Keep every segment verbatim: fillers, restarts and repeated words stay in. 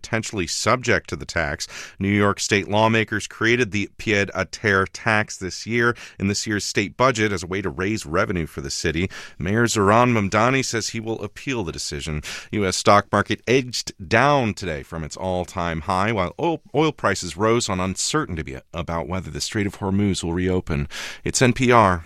potentially subject to the tax. New York state lawmakers created the pied-à-terre tax this year in this year's state budget as a way to raise revenue for the city. Mayor Zoran Mamdani says he will appeal the decision. U S stock market edged down today from its all-time high, while oil, oil prices rose on uncertainty about whether the Strait of Hormuz will reopen. It's N P R.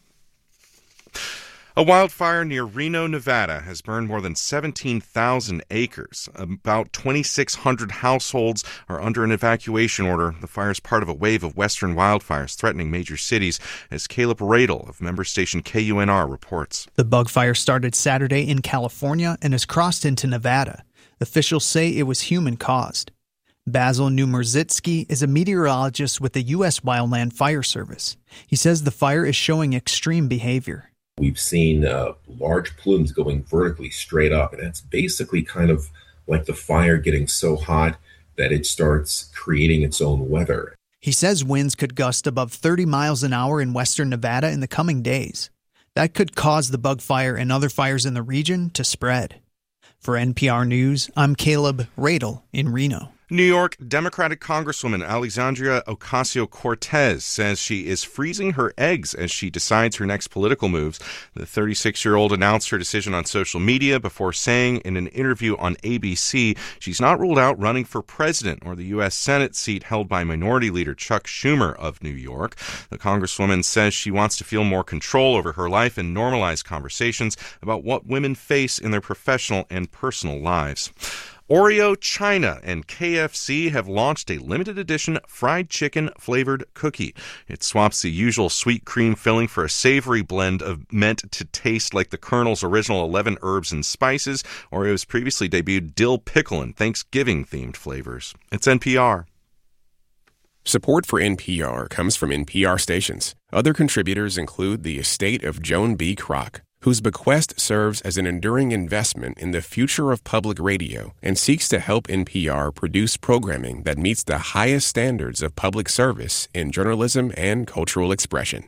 A wildfire near Reno, Nevada has burned more than seventeen thousand acres. About twenty-six hundred households are under an evacuation order. The fire is part of a wave of western wildfires threatening major cities, as Caleb Radel of member station K U N R reports. The bug fire started Saturday in California and has crossed into Nevada. Officials say it was human-caused. Basil Numerzitsky is a meteorologist with the U S Wildland Fire Service. He says the fire is showing extreme behavior. We've seen uh, large plumes going vertically straight up, and that's basically kind of like the fire getting so hot that it starts creating its own weather. He says winds could gust above thirty miles an hour in western Nevada in the coming days. That could cause the bug fire and other fires in the region to spread. For N P R News, I'm Caleb Radel in Reno. New York Democratic Congresswoman Alexandria Ocasio-Cortez says she is freezing her eggs as she decides her next political moves. The thirty-six-year-old announced her decision on social media before saying in an interview on A B C she's not ruled out running for president or the U S Senate seat held by Minority Leader Chuck Schumer of New York. The Congresswoman says she wants to feel more control over her life and normalize conversations about what women face in their professional and personal lives. Oreo China and K F C have launched a limited edition fried chicken flavored cookie. It swaps the usual sweet cream filling for a savory blend of meant to taste like the Colonel's original eleven herbs and spices. Oreo's previously debuted dill pickle and Thanksgiving themed flavors. It's N P R. Support for N P R comes from N P R stations. Other contributors include the estate of Joan B. Kroc, whose bequest serves as an enduring investment in the future of public radio and seeks to help N P R produce programming that meets the highest standards of public service in journalism and cultural expression.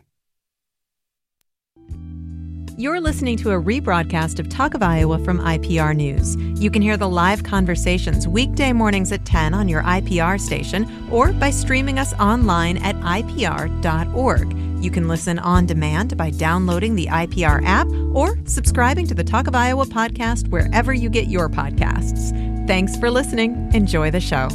You're listening to a rebroadcast of Talk of Iowa from I P R News. You can hear the live conversations weekday mornings at ten on your I P R station or by streaming us online at I P R dot org. You can listen on demand by downloading the I P R app or subscribing to the Talk of Iowa podcast wherever you get your podcasts. Thanks for listening. Enjoy the show.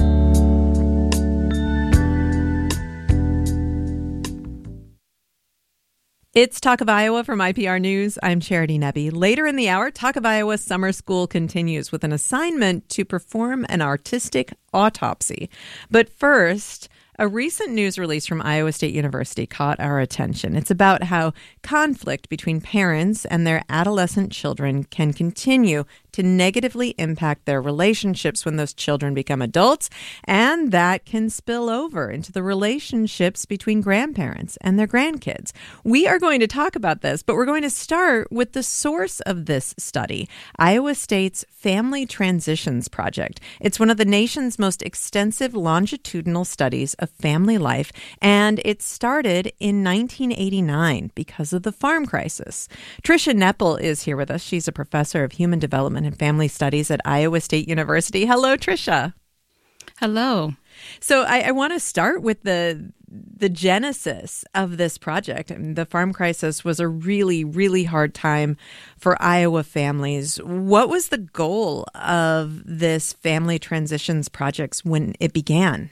It's Talk of Iowa from I P R News. I'm Charity Nebbe. Later in the hour, Talk of Iowa Summer School continues with an assignment to perform an artistic autopsy. But first, a recent news release from Iowa State University caught our attention. It's about how conflict between parents and their adolescent children can continue to negatively impact their relationships when those children become adults, and that can spill over into the relationships between grandparents and their grandkids. We are going to talk about this, but we're going to start with the source of this study, Iowa State's Family Transitions Project. It's one of the nation's most extensive longitudinal studies of family life, and it started in nineteen eighty-nine because of the farm crisis. Tricia Nepple is here with us. She's a professor of human development and family studies at Iowa State University. Hello, Tricia. Hello. So I, I want to start with the the genesis of this project. I mean, the farm crisis was a really, really hard time for Iowa families. What was the goal of this Family Transitions Project when it began?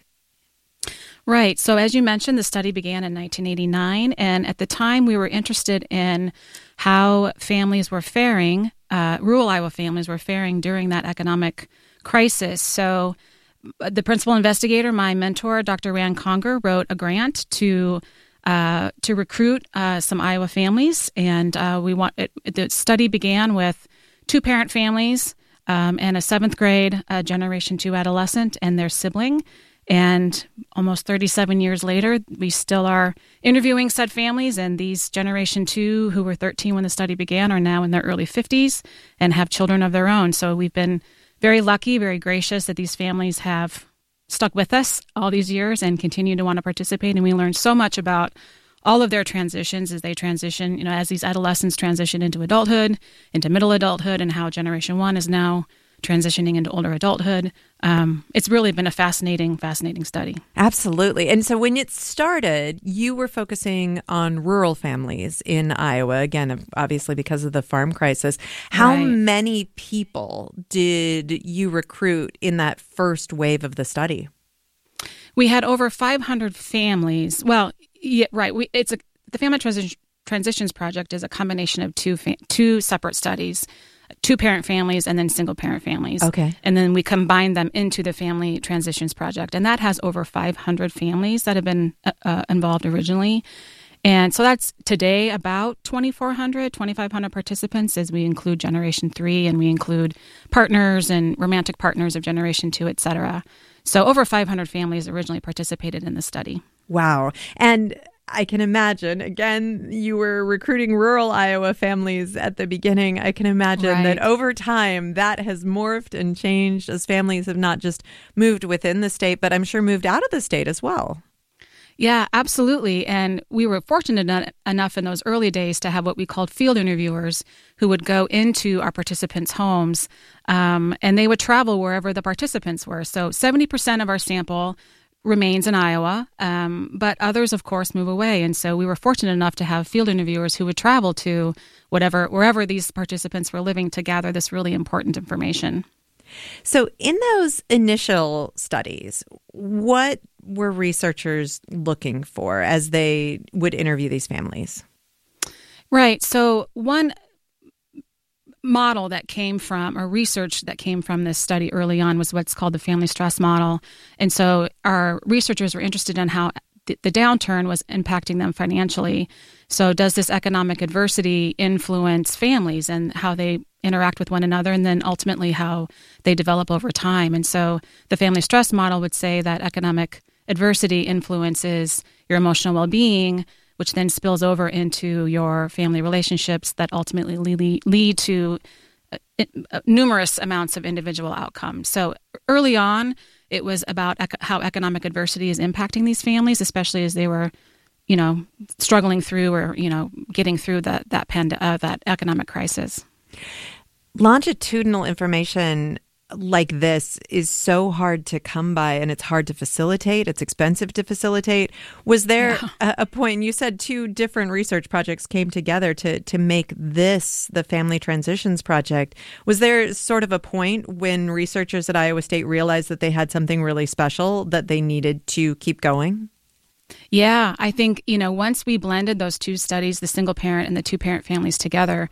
Right. So as you mentioned, the study began in nineteen eighty-nine. And at the time, we were interested in how families were faring, uh, rural Iowa families were faring during that economic crisis. So the principal investigator, my mentor, Doctor Rand Conger, wrote a grant to uh, to recruit uh, some Iowa families. And uh, we want it, the study began with two parent families um, and a seventh grade uh, Generation two adolescent and their sibling. And almost thirty-seven years later, we still are interviewing said families, and these Generation two, who were thirteen when the study began, are now in their early fifties and have children of their own. So we've been very lucky, very gracious that these families have stuck with us all these years and continue to want to participate. And we learned so much about all of their transitions as they transition, you know, as these adolescents transition into adulthood, into middle adulthood, and how Generation one is now transitioning into older adulthood. Um, it's really been a fascinating, fascinating study. Absolutely. And so when it started, you were focusing on rural families in Iowa, again, obviously because of the farm crisis. How Right. many people did you recruit in that first wave of the study? We had over five hundred families. Well, yeah, right. We, it's a, the Family Transi- Transitions Project is a combination of two fa- two separate studies, two parent families and then single parent families. Okay. And then we combine them into the Family Transitions Project. And that has over five hundred families that have been uh, uh, involved originally. And so that's today about twenty-four hundred, twenty-five hundred participants as we include Generation three and we include partners and romantic partners of Generation two, et cetera. So over five hundred families originally participated in the study. Wow. And I can imagine, again, you were recruiting rural Iowa families at the beginning. I can imagine Right. that over time that has morphed and changed as families have not just moved within the state, but I'm sure moved out of the state as well. Yeah, absolutely. And we were fortunate en- enough in those early days to have what we called field interviewers who would go into our participants' homes um, and they would travel wherever the participants were. So seventy percent of our sample remains in Iowa, um, but others, of course, move away. And so we were fortunate enough to have field interviewers who would travel to whatever wherever these participants were living to gather this really important information. So in those initial studies, what were researchers looking for as they would interview these families? Right. So one model that came from, or research that came from this study early on was what's called the family stress model. And so our researchers were interested in how the, the downturn was impacting them financially. So does this economic adversity influence families and how they interact with one another, and then ultimately how they develop over time? And so the family stress model would say that economic adversity influences your emotional well-being, which then spills over into your family relationships that ultimately lead, lead to uh, numerous amounts of individual outcomes. So early on, it was about ec- how economic adversity is impacting these families, especially as they were, you know, struggling through or, you know, getting through that that pand- uh, that economic crisis. Longitudinal information like this is so hard to come by, and it's hard to facilitate. It's expensive to facilitate. Was there Yeah. a, a point, and you said two different research projects came together to, to make this the Family Transitions Project. Was there sort of a point when researchers at Iowa State realized that they had something really special that they needed to keep going? Yeah, I think, you know, once we blended those two studies, the single parent and the two parent families together,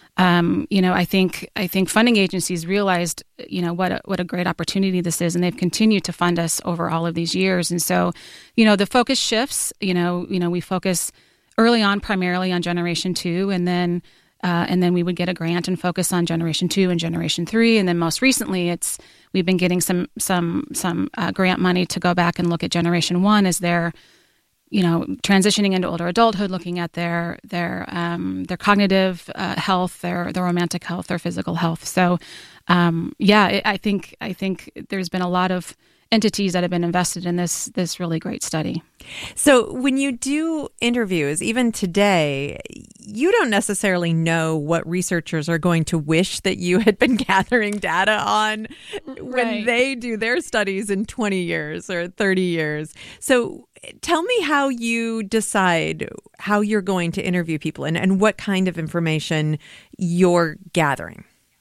Um, you know, I think I think funding agencies realized, you know, what a, what a great opportunity this is, and they've continued to fund us over all of these years. And so, you know, the focus shifts. You know, you know, we focus early on primarily on Generation Two, and then uh, and then we would get a grant and focus on Generation Two and Generation Three, and then most recently, it's we've been getting some some some uh, grant money to go back and look at Generation One as they're, you know, transitioning into older adulthood, looking at their their um, their cognitive uh, health, their their romantic health, their physical health. So, um, yeah, it, I think I think there's been a lot of entities that have been invested in this this really great study. So when you do interviews, even today, you don't necessarily know what researchers are going to wish that you had been gathering data on when Right. they do their studies in twenty years or thirty years. So tell me how you decide how you're going to interview people and, and what kind of information you're gathering.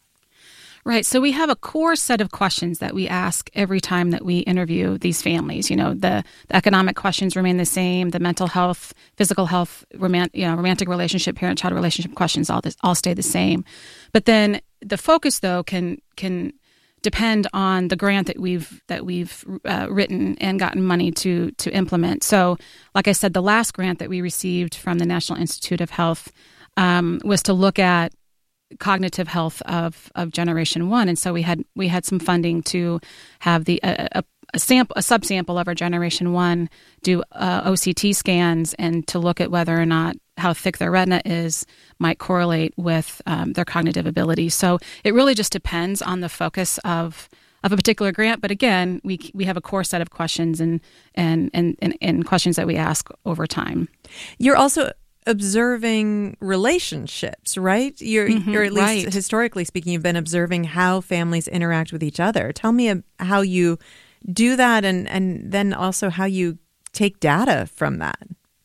Right. So we have a core set of questions that we ask every time that we interview these families. You know, the, the economic questions remain the same. The mental health, physical health, romant, you know, romantic relationship, parent-child relationship questions all this, all stay the same. But then the focus, though, can can depend on the grant that we've that we've uh, written and gotten money to to implement. So, like I said, the last grant that we received from the National Institute of Health um, was to look at cognitive health of of Generation One, and so we had we had some funding to have the a, a, a sample a subsample of our Generation One do uh, O C T scans and to look at whether or not how thick their retina is might correlate with um, their cognitive ability. So it really just depends on the focus of of a particular grant. But again, we we have a core set of questions and and and and, and questions that we ask over time. You're also observing relationships, right? You're, Mm-hmm, or at least right. historically speaking, you've been observing how families interact with each other. Tell me how you do that, and, and then also how you take data from that.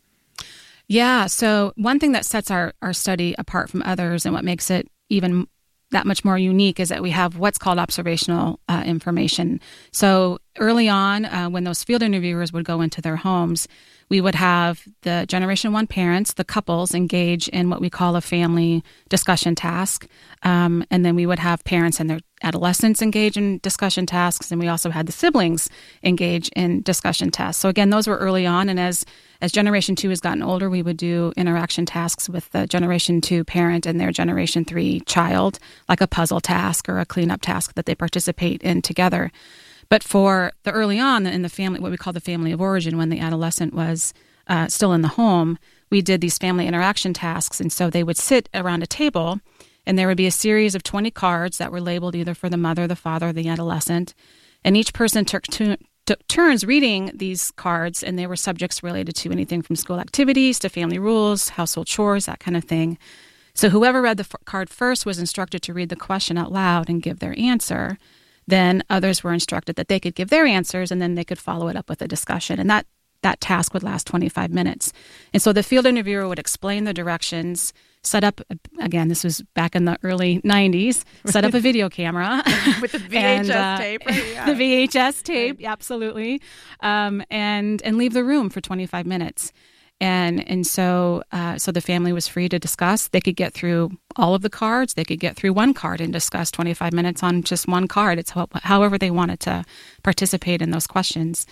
Yeah. So one thing that sets our, our study apart from others and what makes it even that much more unique is that we have what's called observational uh, information. So early on, uh, when those field interviewers would go into their homes, we would have the Generation One parents, the couples, engage in what we call a family discussion task. Um, and then we would have parents and their adolescents engage in discussion tasks. And we also had the siblings engage in discussion tasks. So again, those were early on. And as as Generation Two has gotten older, we would do interaction tasks with the Generation Two parent and their Generation Three child, like a puzzle task or a cleanup task that they participate in together. But for the early on in the family, what we call the family of origin, when the adolescent was uh, still in the home, we did these family interaction tasks. And so they would sit around a table, and there would be a series of twenty cards that were labeled either for the mother, the father, or the adolescent. And each person took, to, took turns reading these cards, and they were subjects related to anything from school activities to family rules, household chores, that kind of thing. So whoever read the f- card first was instructed to read the question out loud and give their answer. Then others were instructed that they could give their answers, and then they could follow it up with a discussion. And that, that task would last twenty-five minutes. And so the field interviewer would explain the directions, set up, again, this was back in the early nineties, set up a video camera. With the V H S and, uh, tape, right? Yeah. The V H S tape, right. Absolutely. Um, and, and leave the room for twenty-five minutes. And and so uh, so the family was free to discuss. They could get through all of the cards. They could get through one card and discuss twenty-five minutes on just one card. It's ho- however they wanted to participate in those questions.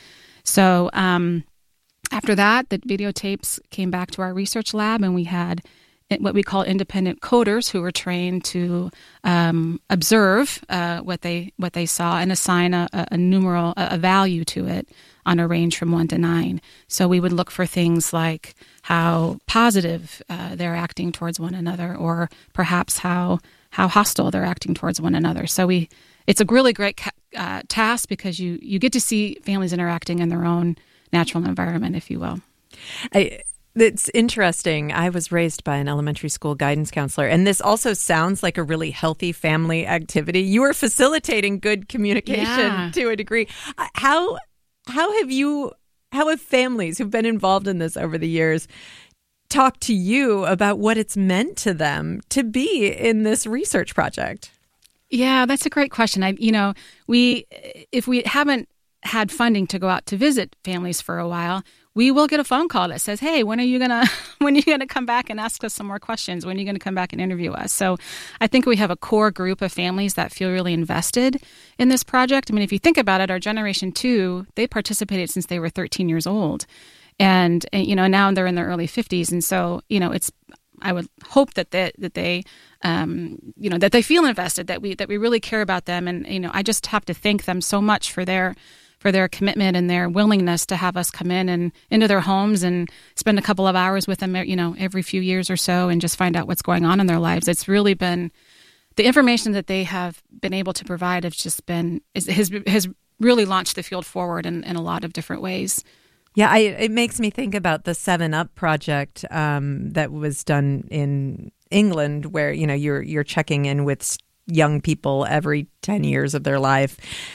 So um, after that, the videotapes came back to our research lab, and we had what we call independent coders who were trained to um, observe uh, what they what they saw and assign a, a numeral, a, a value to it on a range from one to nine. So we would look for things like how positive uh, they're acting towards one another, or perhaps how how hostile they're acting towards one another. So we it's a really great ca- uh, task because you you get to see families interacting in their own natural environment, if you will. I, it's interesting. I was raised by an elementary school guidance counselor, and this also sounds like a really healthy family activity. You are facilitating good communication Yeah. to a degree. How how have you, how have families who've been involved in this over the years talked to you about what it's meant to them to be in this research project? Yeah, that's a great question. I, you know, we if we haven't had funding to go out to visit families for a while, we will get a phone call that says, "Hey, when are you gonna when are you gonna come back and ask us some more questions? When are you gonna come back and interview us?" So, I think we have a core group of families that feel really invested in this project. I mean, if you think about it, our Generation Two, they participated since they were thirteen years old, and, and you know now they're in their early fifties, and so you know it's. I would hope that they, that they, um, you know, that they feel invested, that we that we really care about them, and you know, I just have to thank them so much for their for their commitment and their willingness to have us come in and into their homes and spend a couple of hours with them, you know, every few years or so, and just find out what's going on in their lives. It's really been the information that they have been able to provide has just been is, has has really launched the field forward in, in a lot of different ways. Yeah, I, it makes me think about the Seven Up project um, that was done in England, where you know you're you're checking in with young people every ten years of their life.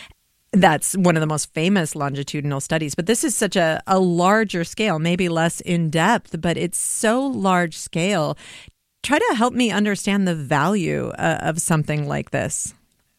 That's one of the most famous longitudinal studies. But this is such a, a larger scale, maybe less in depth, but it's so large scale. Try to help me understand the value uh, of something like this.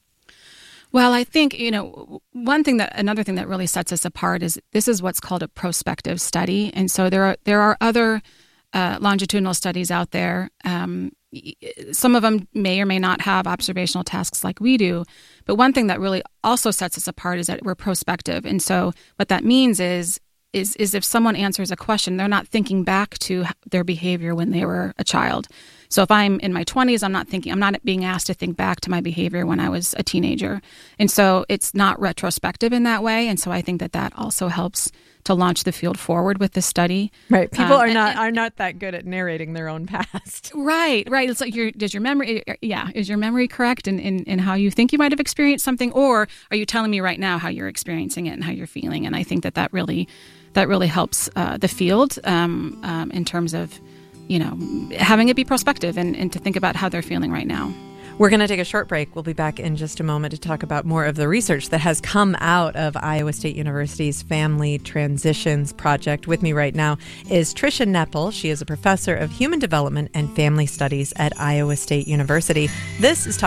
Well, I think, you know, one thing that another thing that really sets us apart is this is what's called a prospective study. And so there are there are other uh, longitudinal studies out there. Um, some of them may or may not have observational tasks like we do. But one thing that really also sets us apart is that we're prospective. And so what that means is is is if someone answers a question, they're not thinking back to their behavior when they were a child. So if I'm in my twenties, I'm not thinking, I'm not being asked to think back to my behavior when I was a teenager. And so it's not retrospective in that way. And so I think that that also helps to launch the field forward with this study. Right. People um, are and, not and, are not that good at narrating their own past. Right, right. It's like, your, does your memory, yeah, is your memory correct in, in, in how you think you might have experienced something? Or are you telling me right now how you're experiencing it and how you're feeling? And I think that that really, that really helps uh, the field um, um, in terms of you know, having it be prospective and, and to think about how they're feeling right now. We're going to take a short break. We'll be back in just a moment to talk about more of the research that has come out of Iowa State University's Family Transitions Project. With me right now is Tricia Nepple. She is a professor of human development and family studies at Iowa State University. This is Talk